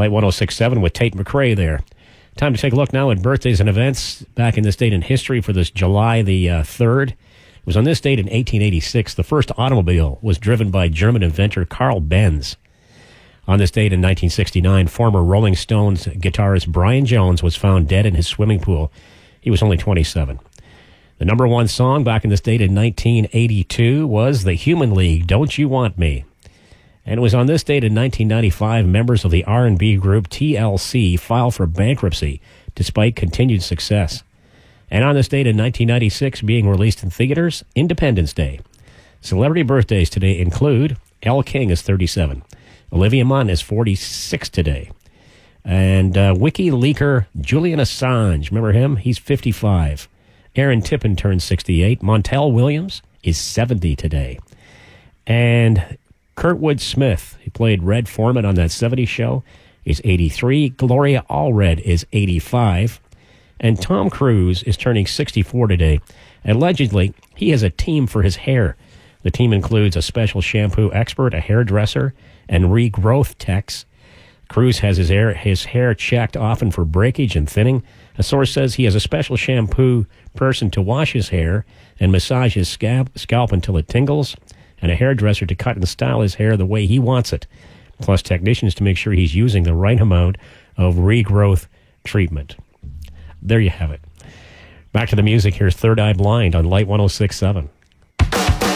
Light 106.7 with Tate McRae there. Time to take a look now at birthdays and events back in this date in history for this July the 3rd. It was on this date in 1886 the first automobile was driven by German inventor Carl Benz. On this date in 1969, former Rolling Stones guitarist Brian Jones was found dead in his swimming pool. He was only 27. The number one song back in this date in 1982 was The Human League, Don't You Want Me? And it was on this date in 1995, members of the R&B group TLC filed for bankruptcy despite continued success. And on this date in 1996, being released in theaters, Independence Day. Celebrity birthdays today include Elle King is 37. Olivia Munn is 46 today. And WikiLeaker Julian Assange, remember him? He's 55. Aaron Tippin turns 68. Montel Williams is 70 today. And Kurtwood Smith, he played Red Foreman on that 70s show, is 83. Gloria Allred is 85. And Tom Cruise is turning 64 today. Allegedly, he has a team for his hair. The team includes a special shampoo expert, a hairdresser, and regrowth techs. Cruise has his hair checked often for breakage and thinning. A source says he has a special shampoo person to wash his hair and massage his scalp until it tingles, and a hairdresser to cut and style his hair the way he wants it, plus technicians to make sure he's using the right amount of regrowth treatment. There you have it. Back to the music. Here's Third Eye Blind on Light 106.7.